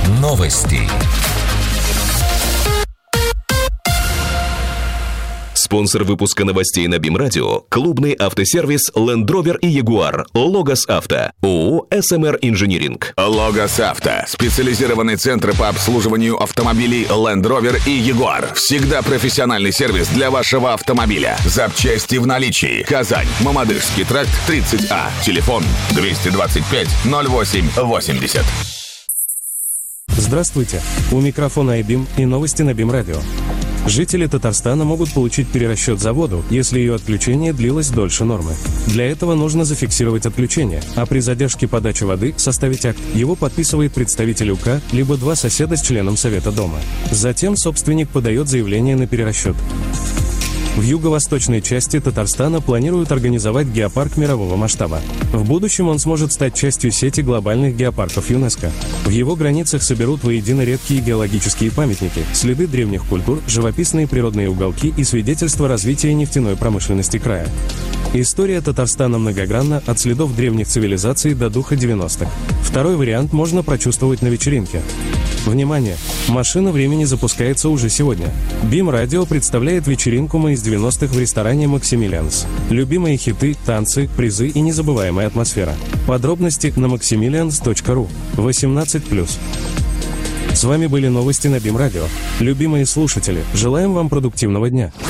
Новости. Спонсор выпуска новостей на БИМ-радио – клубный автосервис Land Rover и Jaguar, Логос Авто, ООО «СМР Инжиниринг». Логос Авто – специализированный центр по обслуживанию автомобилей Land Rover и Jaguar. Всегда профессиональный сервис для вашего автомобиля. Запчасти в наличии. Казань, Мамадышский тракт, 30А. Телефон 225 08 80. Здравствуйте! У микрофона iBIM и новости на БИМ-радио. Жители Татарстана могут получить перерасчет за воду, если ее отключение длилось дольше нормы. Для этого нужно зафиксировать отключение, а при задержке подачи воды составить акт. Его подписывает представитель УК, либо два соседа с членом Совета дома. Затем собственник подает заявление на перерасчет. В юго-восточной части Татарстана планируют организовать геопарк мирового масштаба. В будущем он сможет стать частью сети глобальных геопарков ЮНЕСКО. В его границах соберут воедино редкие геологические памятники, следы древних культур, живописные природные уголки и свидетельства развития нефтяной промышленности края. История Татарстана многогранна, от следов древних цивилизаций до духа 90-х. Второй вариант можно прочувствовать на вечеринке. Внимание! Машина времени запускается уже сегодня. БИМ-радио представляет вечеринку «Мы из 90-х» в ресторане «Максимилианс». Любимые хиты, танцы, призы и незабываемая атмосфера. Подробности на maximilians.ru. 18+. С вами были новости на БИМ-радио. Любимые слушатели, желаем вам продуктивного дня.